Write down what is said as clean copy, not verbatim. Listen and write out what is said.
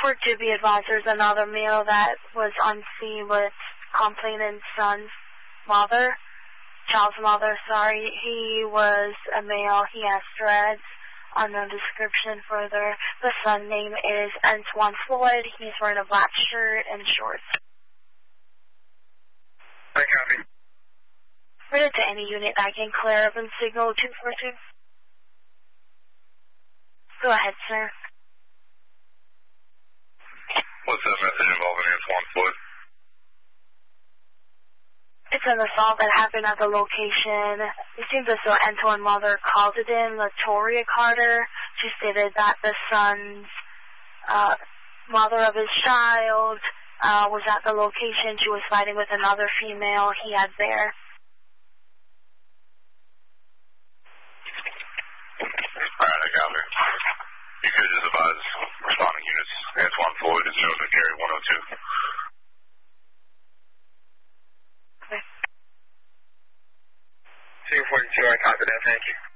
For to be advised, there's another male that was on scene with complainant's son's mother, child's mother, sorry. He was a male. He has dreads. Unknown description further. The son name is Antoine Floyd. He's wearing a black shirt and shorts. I copy. Rated to any unit that can clear urban signal 242. Go ahead, sir. What's that message involving Antoine Floyd? It's an assault that happened at the location. It seems as though Antoine's mother called it in, Latoria Carter. She stated that the son's mother of his child was at the location. She was fighting with another female he had there. Alright, I got it. You could just advise responding units. Antoine Floyd is known to carry 102. Okay. 242, I copy that. Thank you.